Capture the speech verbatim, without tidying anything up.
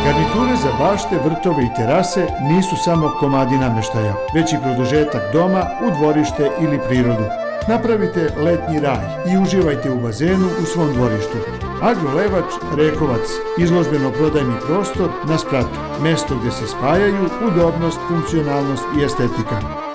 Garniture za bašte, vrtove i terase nisu samo komadi namještaja, već i produžetak doma u dvorište ili prirodu. Napravite letnji raj i uživajte u bazenu u svom dvorištu. Agrolevač Rekovac, izložbeno-prodajni prostor na spratu, mesto gdje se spajaju udobnost, funkcionalnost i estetika.